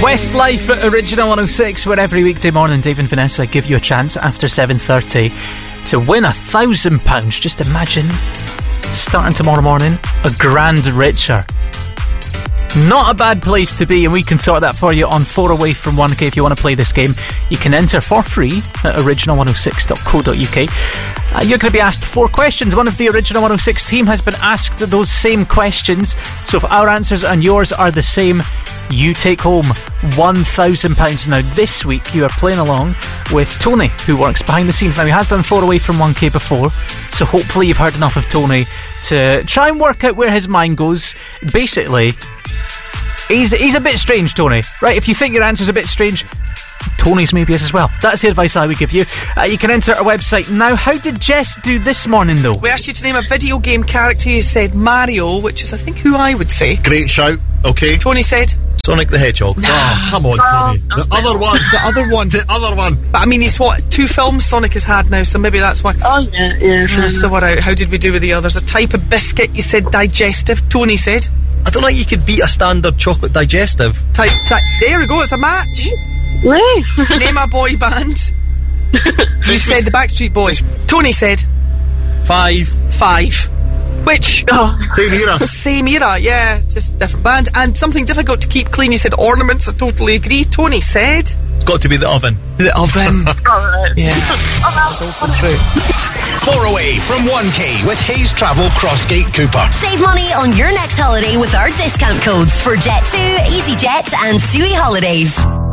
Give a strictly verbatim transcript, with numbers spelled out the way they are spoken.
Westlife at Original one oh six, where every weekday morning Dave and Vanessa give you a chance after seven thirty to win a thousand pounds. Just imagine, starting tomorrow morning, a grand richer. Not a bad place to be, and we can sort that for you on four away from one K. If you want to play this game, you can enter for free at original one oh six dot co dot uk. Uh, you're going to be asked four questions. One of the Original one oh six team has been asked those same questions, so if our answers and yours are the same, you take home one thousand pounds. Now this week you are playing along with Tony, who works behind the scenes. Now he has done four away from one K before, so hopefully you've heard enough of Tony to try and work out where his mind goes. Basically, he's he's a bit strange, Tony, right? If you think your answer's a bit strange, Tony's maybe is as well. That's the advice I would give you. Uh, you can enter our website now. How did Jess do this morning, though? We asked you to name a video game character. You said Mario, which is, I think, who I would say. Great shout. Okay. Tony said Sonic the Hedgehog. Nah. Oh, come on, Tony. The other one. The other one. The other one. But I mean, he's what, two films Sonic has had now, so maybe that's why. Oh, yeah, yeah. Uh, so what out? How did we do with the others? A type of biscuit, you said digestive. Tony said I don't think you could beat a standard chocolate digestive. Type, type. There we go, it's a match. Really? Name a boy band. You said the Backstreet Boys. Tony said Five. Five. Which? Oh. Same era. Same era, yeah. Just different band. And something difficult to keep clean. You said ornaments. I totally agree. Tony said It's got to be the oven. the oven. Alright. Yeah. That's also true. Four away from one K with Hayes Travel Crossgate Cooper. Save money on your next holiday with our discount codes for Jet two, EasyJet and S U I Holidays.